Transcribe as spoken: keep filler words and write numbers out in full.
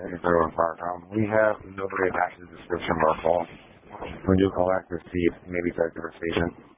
anything far from. We have nobody attached to the description of our call. When you call back to see if maybe it's at a different station.